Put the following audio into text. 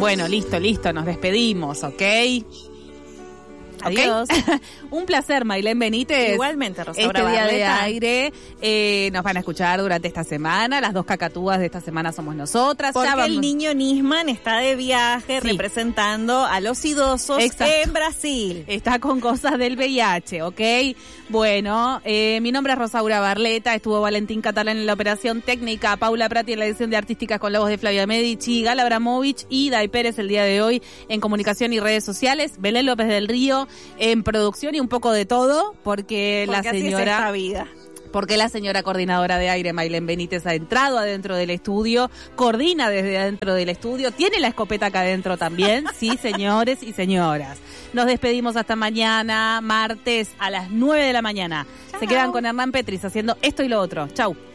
Bueno, listo, nos despedimos, ¿ok? Adiós. ¿Okay? Un placer, Maylén Benítez. Igualmente, Rosaura Este día de Barleta. aire nos van a escuchar durante esta semana. Las dos cacatúas de esta semana somos nosotras. Porque Ya vamos. el niño Nisman está de viaje representando a los idosos en Brasil. Está con cosas del VIH, ¿ok? Bueno, mi nombre es Rosaura Barleta, estuvo Valentín Catalán en la operación técnica, Paula Prati en la edición de Artísticas con la voz de Flavia Medici, Gala Abramovich y Day Pérez el día de hoy en comunicación y redes sociales, Belén López del Río en producción y un poco de todo, porque la así señora... es esta vida. Porque la señora coordinadora de aire, Maylén Benítez, ha entrado adentro del estudio, coordina desde adentro del estudio, tiene la escopeta acá adentro también, sí, señores y señoras. Nos despedimos hasta mañana, martes, a las 9 de la mañana. Chau. Se quedan con Hernán Petris haciendo esto y lo otro. Chau.